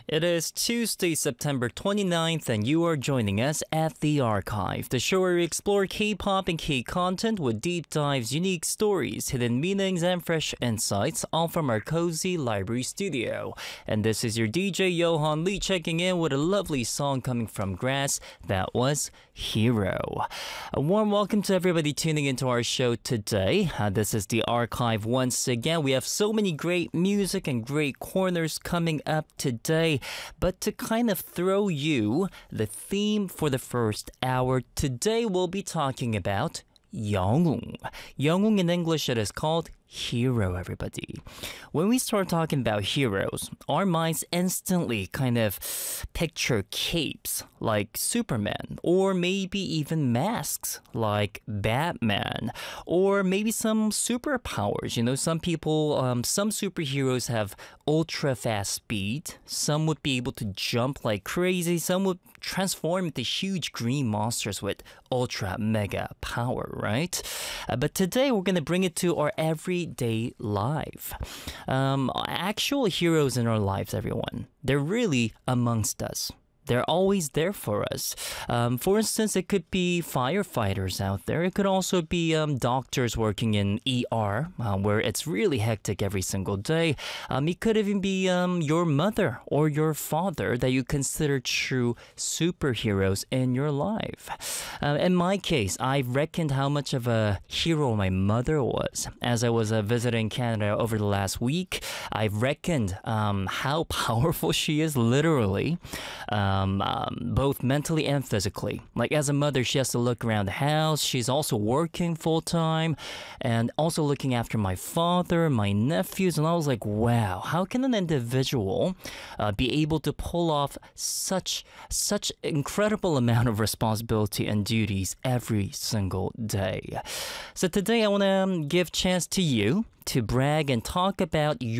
It is Tuesday, September 29th, and you are joining us at The Archive, the show where we explore K-pop and K-content with deep dives, unique stories, hidden meanings, and fresh insights, all from our cozy library studio. And this is your DJ Johan Lee checking in with a lovely song coming from Grass. That was Hero. A warm welcome to everybody tuning into our show today. This is The Archive once again. We have so many great music and great corners coming up today. But to kind of throw you the theme for the first hour, today we'll be talking about 영웅. 영웅 in English it is called hero, everybody. When we start talking about heroes, our minds instantly kind of picture capes like Superman, or maybe even masks like Batman, or maybe some superpowers. You know, some people, some superheroes have ultra fast speed, some would be able to jump like crazy, some would transform into huge green monsters with ultra mega power, right? But today we're going to bring it to our everyday life. Actual heroes in our lives, everyone, they're really amongst us. They're always there for us. For instance, it could be firefighters out there. It could also be doctors working in ER, where it's really hectic every single day. It could even be your mother or your father that you consider true superheroes in your life. In my case, I reckoned how much of a hero my mother was. As I was visiting Canada over the last week, I reckoned how powerful she is, literally. Both mentally and physically. Like as a mother, she has to look around the house. She's also working full time and also looking after my father, my nephews. And I was like, wow, how can an individual be able to pull off such incredible amount of responsibility and duties every single day? So today I want to give chance to you to brag and talk about